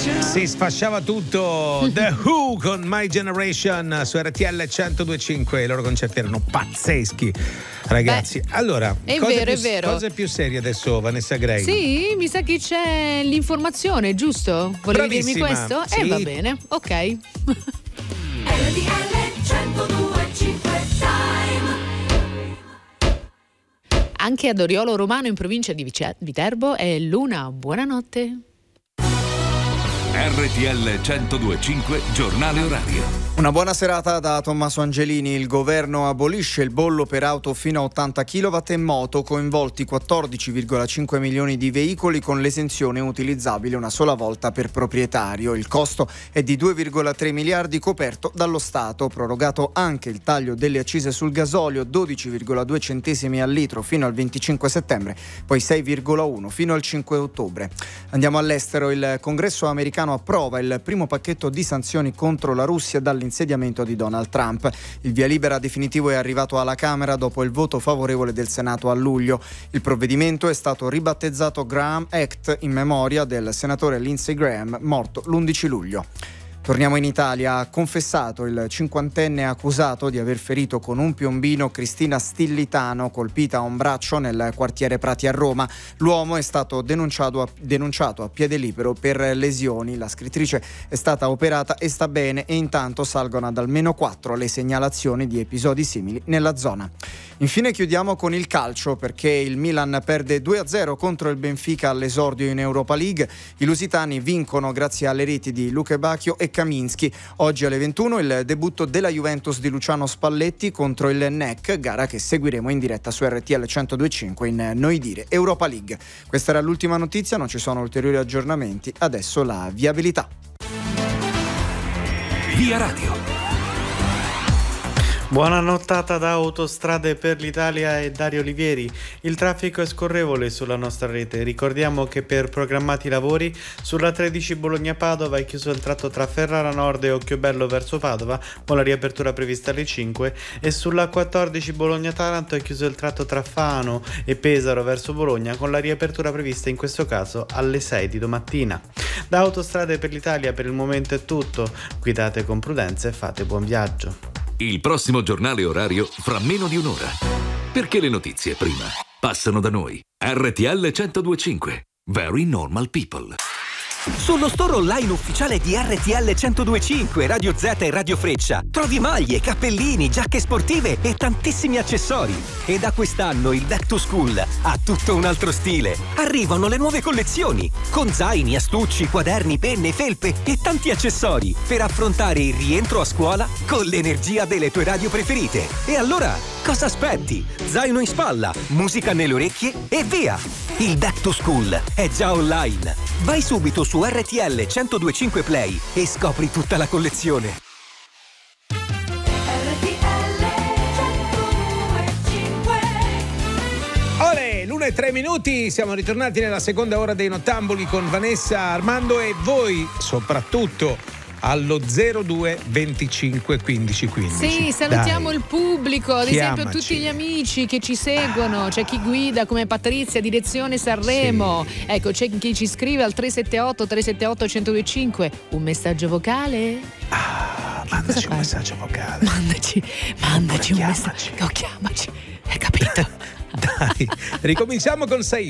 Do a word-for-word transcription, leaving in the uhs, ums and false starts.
Si sfasciava tutto. The Who con My Generation su R T L centodue e cinque. I loro concerti erano pazzeschi, ragazzi. Beh, allora, è cose vero, più, è vero. cose più serie adesso, Vanessa Gray. Sì, mi sa che c'è l'informazione, giusto? Volevi dirmi questo? Sì. Eh, va bene, ok. R T L centodue e cinque Time. Anche ad Oriolo Romano in provincia di Viterbo è l'una. Buonanotte. R T L centodue e cinque Giornale Orario. Una buona serata da Tommaso Angelini. Il governo abolisce il bollo per auto fino a ottanta chilowatt e moto, coinvolti quattordici virgola cinque milioni di veicoli con l'esenzione utilizzabile una sola volta per proprietario. Il costo è di due virgola tre miliardi coperto dallo Stato. Prorogato anche il taglio delle accise sul gasolio, dodici virgola due centesimi al litro fino al venticinque settembre, poi sei virgola uno fino al cinque ottobre. Andiamo all'estero. Il Congresso americano approva il primo pacchetto di sanzioni contro la Russia dall'insediamento di Donald Trump. Il via libera definitivo è arrivato alla Camera dopo il voto favorevole del Senato a luglio. Il provvedimento è stato ribattezzato Graham Act in memoria del senatore Lindsey Graham, morto l'undici luglio. Torniamo in Italia. Ha confessato il cinquantenne accusato di aver ferito con un piombino Cristina Stillitano, colpita a un braccio nel quartiere Prati a Roma. L'uomo è stato denunciato a, denunciato a piede libero per lesioni. La scrittrice è stata operata e sta bene, e intanto salgono ad almeno quattro le segnalazioni di episodi simili nella zona. Infine chiudiamo con il calcio, perché il Milan perde due a zero contro il Benfica all'esordio in Europa League. I lusitani vincono grazie alle reti di Luke Bacchio e Kaminski. Oggi alle ventuno il debutto della Juventus di Luciano Spalletti contro il N E C, gara che seguiremo in diretta su R T L centodue e cinque in Noi Dire Europa League. Questa era l'ultima notizia, non ci sono ulteriori aggiornamenti. Adesso la viabilità. Via Radio. Buona nottata da Autostrade per l'Italia e Dario Olivieri. Il traffico è scorrevole sulla nostra rete. Ricordiamo che per programmati lavori sulla tredici Bologna-Padova è chiuso il tratto tra Ferrara Nord e Occhiobello verso Padova, con la riapertura prevista alle cinque, e sulla quattordici Bologna-Taranto è chiuso il tratto tra Fano e Pesaro verso Bologna, con la riapertura prevista in questo caso alle sei di domattina. Da Autostrade per l'Italia per il momento è tutto. Guidate con prudenza e fate buon viaggio. Il prossimo giornale orario fra meno di un'ora. Perché le notizie prima passano da noi. R T L centodue e cinque. Very normal people. Sullo store online ufficiale di R T L centodue e cinque, Radio Z e Radio Freccia trovi maglie, cappellini, giacche sportive e tantissimi accessori. E da quest'anno il Back to School ha tutto un altro stile. Arrivano le nuove collezioni con zaini, astucci, quaderni, penne, felpe e tanti accessori per affrontare il rientro a scuola con l'energia delle tue radio preferite. E allora, cosa aspetti? Zaino in spalla, musica nelle orecchie e via! Il Back to School è già online. Vai subito su R T L centodue e cinque Play e scopri tutta la collezione. Olè, l'una e tre minuti, siamo ritornati nella seconda ora dei Nottambuli con Vanessa, Armando e voi soprattutto allo zero due venticinque quindici quindici. Sì, salutiamo Dai. il pubblico, ad Chiamaci. esempio tutti gli amici che ci seguono, ah. c'è chi guida come Patrizia, direzione Sanremo, sì. Ecco, c'è chi ci scrive al tre sette otto tre sette otto uno zero due cinque, un messaggio vocale? Ah, mandaci un messaggio vocale. Mandaci, mandaci un messaggio, oh, chiamaci, hai capito? Dai, ricominciamo con sei.